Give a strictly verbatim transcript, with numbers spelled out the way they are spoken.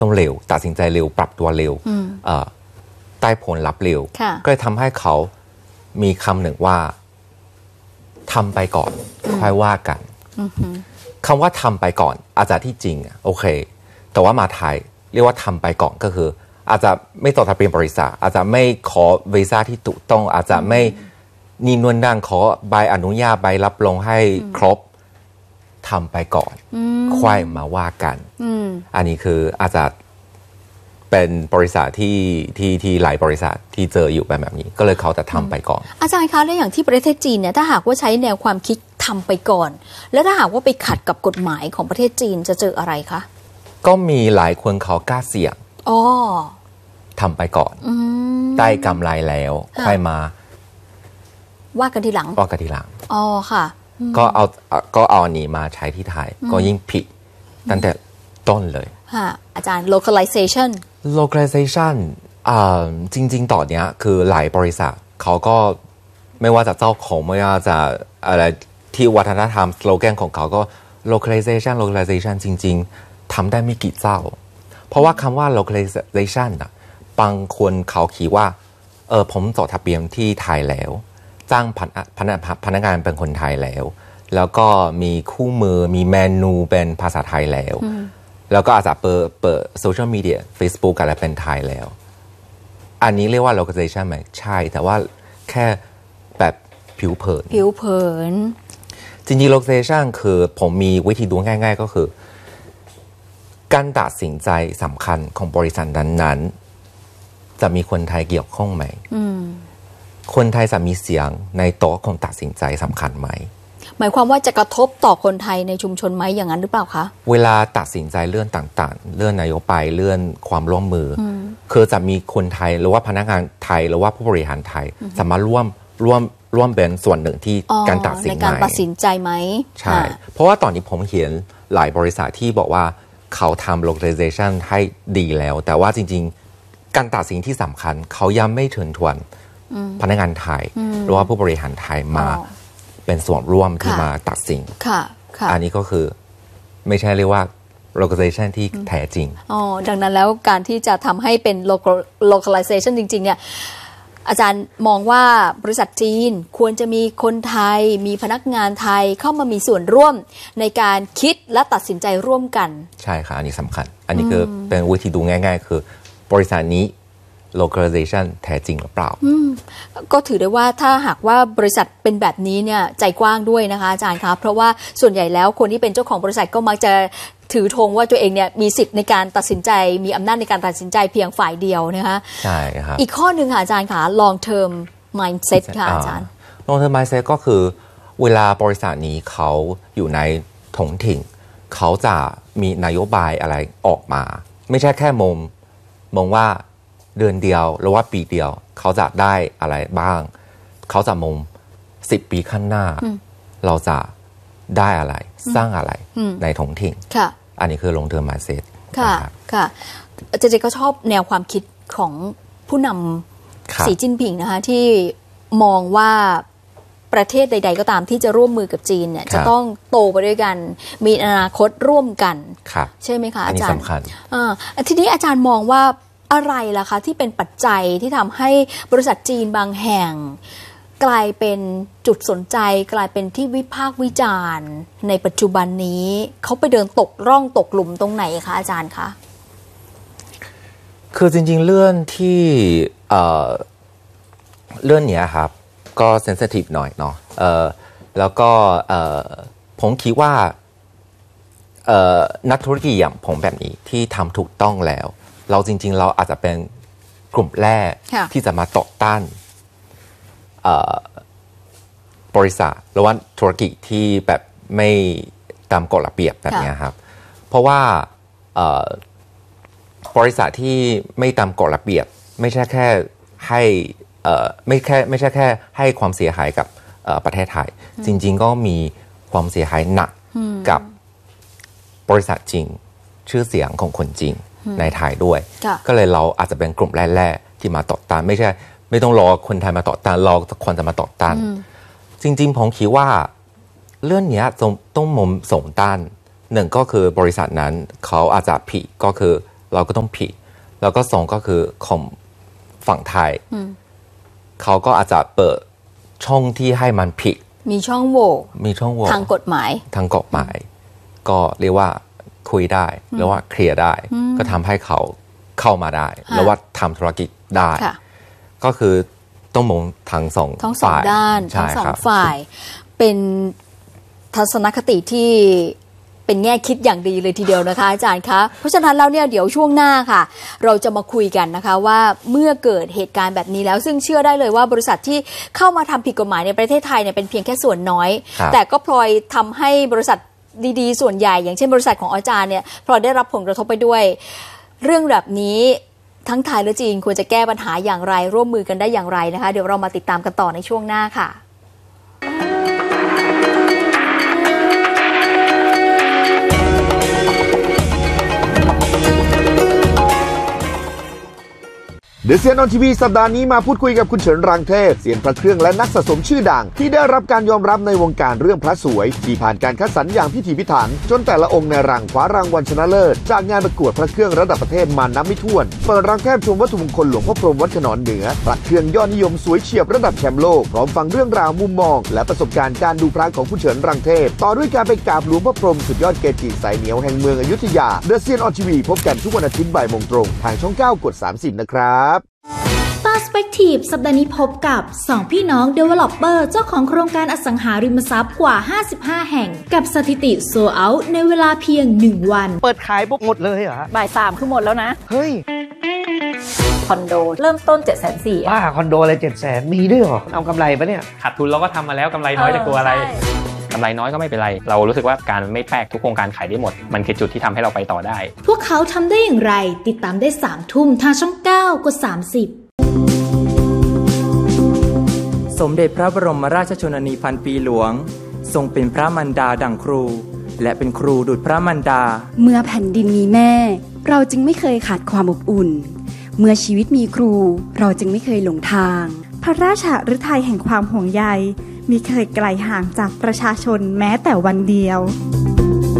ต้องเร็วตัดสินใจเร็วปรับตัวเร็วได้ผลลัพธ์เร็วก็เลยทำให้เขามีคำหนึ่งว่าทำไปก่อนค่อยว่ากันคำว่าทำไปก่อนอาจจะที่จริงโอเคแต่ว่ามาไทยเรียกว่าทำไปก่อนก็คืออาจจะไม่จดทะเบียนบริษัทอาจจะไม่ขอวีซ่าที่ถูกต้องอาจจะไม่นี่นวลนั่นขอใบอนุญาตใบรับรองให้ครบทำไปก่อนค่อยมาว่ากันอันนี้คืออาจจะเป็นบริษัทที่ที่ที่หลายบริษัทที่เจออยู่แบบนี้ก็เลยเขาจะทำไปก่อนอาจารย์คะแล้วอย่างที่ประเทศจีนเนี่ยถ้าหากว่าใช้แนวความคิดทำไปก่อนแล้วถ้าหากว่าไปขัดกับกฎหมายของประเทศจีนจะเจออะไรคะก็มีหลายคนเขากล้าเสี่ยงอ๋อทำไปก่อนได้กำไรแล้วค่อยมาว่ากันทีหลังว่ากันทีหลังอ๋อค่ะก็เอาก็เอาอันนี้มาใช้ที่ไทยก็ยิ่งผิดตั้งแต่ต้นเลยค่ะอาจารย์ localization localization อ่าจริงๆต่อเนี้ยคือหลายบริษัทเขาก็ไม่ว่าจะเจ้าของไม่ว่าจะอะไรที่วัฒนธรรมสโลแกนของเขาก็ localization localization จริงๆทำได้ไม่กี่เจ้าเพราะว่าคำว่า localization อ่ะบางคนเขาคิดว่าเออผมจดทะเบียนที่ไทยแล้วจ้างพนักพนักงานเป็นคนไทยแล้วแล้วก็มีคู่มือมีเมนูเป็นภาษาไทยแล้วแล้วก็อาจจะเปิดเปิดโซเชียลมีเดีย Facebook อะไรเป็นไทยแล้วอันนี้เรียกว่า localization ไหมใช่แต่ว่าแค่แบบผิวเผินผิวเผินจริงๆ localization คือผมมีวิธีดูง่ายๆก็คือการตัดสินใจสำคัญของบริษัทนั้นๆจะมีคนไทยเกี่ยวข้องไหมคนไทยจะมีเสียงในโต๊ะของตัดสินใจสำคัญไหมหมายความว่าจะกระทบต่อคนไทยในชุมชนไหมอย่างนั้นหรือเปล่าคะเวลาตัดสินใจเรื่องต่างๆเรื่องนโยบายเรื่องความร่วมมือคือจะมีคนไทยหรือว่าพนักงานไทยหรือว่าผู้บริหารไทยสามารถร่วมร่วมร่วมเป็นส่วนหนึ่งที่การตัดสินใจในการตัดสินใจไหมใช่เพราะว่าตอนนี้ผมเห็นหลายบริษัทที่บอกว่าเขาทำ localization ให้ดีแล้วแต่ว่าจริงๆการตัดสินที่สำคัญเขายังไม่เชิญชวนพนักงานไทยหรือว่าผู้บริหารไทยมาเป็นส่วนร่วมที่มาตัดสินอันนี้ก็คือไม่ใช่เรียกว่า localization ที่แท้จริงอ๋อดังนั้นแล้วการที่จะทำให้เป็น localization จริงๆเนี่ยอาจารย์มองว่าบริษัทจีนควรจะมีคนไทยมีพนักงานไทยเข้ามามีส่วนร่วมในการคิดและตัดสินใจร่วมกันใช่ค่ะอันนี้สำคัญอันนี้คือเป็นวิธีดูง่ายๆคือบริษัทนี้ localization แท้จริงหรือเปล่าก็ถือได้ว่าถ้าหากว่าบริษัทเป็นแบบนี้เนี่ยใจกว้างด้วยนะคะอาจารย์คะเพราะว่าส่วนใหญ่แล้วคนที่เป็นเจ้าของบริษัทก็มักจะถือธงว่าตัวเองเนี่ยมีสิทธิ์ในการตัดสินใจมีอำนาจในการตัดสินใจเพียงฝ่ายเดียวนะคะใช่ครับอีกข้อหนึ่งค่ะอาจารย์ค่ะ long term mindset ค่ะอาจารย์ long term mindset ก็คือเวลาบริษัทนี้เขาอยู่ในท้องถิ่นเขาจะมีนโยบายอะไรออกมาไม่ใช่แค่มองมองว่าเดือนเดียวหรือว่าปีเดียวเขาจะได้อะไรบ้างเขาจะมองสิบปีข้างหน้าเราจะได้อะไรสร้างอะไรในท้องถิ่นอันนี้คือ long term mindset ค่ะค่ะเจเจก็ชอบแนวความคิดของผู้นำสีจิ้นผิงนะคะที่มองว่าประเทศใดๆก็ตามที่จะร่วมมือกับจีนเนี่ยจะต้องโตไปด้วยกันมีอนาคตร่วมกันใช่ไหมคะอาจารย์อันนี้สำคัญทีนี้อาจารย์มองว่าอะไรล่ะคะที่เป็นปัจจัยที่ทำให้บริษัทจีนบางแห่งกลายเป็นจุดสนใจกลายเป็นที่วิพากษ์วิจารณ์ในปัจจุบันนี้เขาไปเดินตกร่องตกหลุมตรงไหนคะอาจารย์คะคือจริงๆเรื่องที่เอ่อเรื่องนี้ครับก็เซนซิทีฟหน่อยเนาะเอ่อแล้วก็เอ่อผมคิดว่าเอ่อนักธุรกิจอย่างผมแบบนี้ที่ทำถูกต้องแล้วเราจริงๆเราอาจจะเป็นกลุ่มแรกที่จะมาต่อต้านบริษัทหรือว่าธุรกิจที่แบบไม่ตามกฎระเบียบแบบนี้ครับเพราะว่าบริษัทที่ไม่ตามกฎระเบียบไม่ใช่แค่ให้ไม่แค่ไม่ใช่แค่ให้ความเสียหายกับประเทศไทยจริงๆก็มีความเสียหายหนักกับบริษัทจริงชื่อเสียงของคนจริงในไทยด้วยก็เลยเราอาจจะเป็นกลุ่มแรกๆที่มาต่อต้านไม่ใช่ไม่ต้องรอคนไทยมาต่อต้านรอคนจะมาต่อต้านจริงๆผมคิดว่าเรื่องนี้ต้องมุมส่งต้านหนึ่งก็คือบริษัทนั้นเขาอาจจะผิดก็คือเราก็ต้องผิดแล้วก็สองก็คือของฝั่งไทยเขาก็อาจจะเปิดช่องที่ให้มันผิดมีช่องโหว่มีช่องโหว่ทางกฎหมายทางกฎหมายก็เรียกว่าคุยได้หรือว่าเคลียร์ได้ก็ทำให้เขาเข้ามาได้แล้วว่าทำธุรกิจได้ก็คือต้องมองทั้งสองทั้งสองด้านทั้งสองฝ่ายเป็นทัศนคติที่เป็นแง่คิดอย่างดีเลยทีเดียวนะคะอาจารย์คะเพราะฉะนั้นแล้วเนี่ยเดี๋ยวช่วงหน้าค่ะเราจะมาคุยกันนะคะว่าเมื่อเกิดเหตุการณ์แบบนี้แล้วซึ่งเชื่อได้เลยว่าบริษัทที่เข้ามาทำผิดกฎหมายในประเทศไทยเนี่ยเป็นเพียงแค่ส่วนน้อยแต่ก็พลอยทำให้บริษัทดีๆส่วนใหญ่อย่างเช่นบริษัทของอาจารย์เนี่ยพลอยได้รับผลกระทบไปด้วยเรื่องแบบนี้ทั้งไทยและจีนควรจะแก้ปัญหาอย่างไรร่วมมือกันได้อย่างไรนะคะเดี๋ยวเรามาติดตามกันต่อในช่วงหน้าค่ะเดอะเซียนออนทีวีสัปดาห์นี้มาพูดคุยกับคุณเฉินรังเทพเซียนพระเครื่องและนักสะสมชื่อดังที่ได้รับการยอมรับในวงการเรื่องพระสวยที่ผ่านการคัดสรรอย่างพิถีพิถันจนแต่ละองค์ในรังคว้ารางวัลชนะเลิศจากงานประกวดพระเครื่องระดับประเทศมานับไม่ถ้วนเปิดรังแทบชมวัตถุมงคลหลวงพ่อพรหมวัดขนอนเหนือพระเครื่องยอดนิยมสวยเฉียบระดับแชมป์โลกพร้อมฟังเรื่องราวมุมมองและประสบการณ์การดูพระของคุณเฉินรังเทพต่อด้วยการไปกราบหลวงพ่อพรหมสุดยอดเกจิสายเหนียวแห่งเมืองอยุธยาเดอะเซียนออนทีวีพบกันทุกวันอาทิตย์บ่ายโมงตรงทางช่องเก้ากดสามสิบนะครับ Perspective สัปดาห์นี้พบกับสองพี่น้อง Developer เจ้าของโครงการอสังหาริมทรัพย์กว่าห้าสิบห้าแห่งกับสถิติโซลด์เอาท์ในเวลาเพียงหนึ่งวันเปิดขายปุ๊บหมดเลยเหรอบ่ายสามคือหมดแล้วนะเฮ้ยคอนโดเริ่มต้น เจ็ดแสนสี่หมื่นบ้าคอนโดอะไร เจ็ดแสน มีด้วยเหรอเอากำไรปะเนี่ยขาดทุนเราก็ทำมาแล้วกำไรน้อยจะกลัวอะไรกำไรน้อยก็ไม่เป็นไรเรารู้สึกว่าการไม่แปลกทุกโครงการขายได้หมดมันคือจุดที่ทำให้เราไปต่อได้พวกเขาทำได้อย่างไรติดตามได้สามทุ่มทางช่องเก้ากดสามสิบสมเด็จพระบรมราชชนนีพันปีหลวงทรงเป็นพระมารดาดั่งครูและเป็นครูดุจพระมารดาเมื่อแผ่นดินมีแม่เราจึงไม่เคยขาดความอบอุ่นเมื่อชีวิตมีครูเราจึงไม่เคยหลงทางพระราชฤทัยแห่งความห่วงใยมิเคยไกลห่างจากประชาชนแม้แต่วันเดียว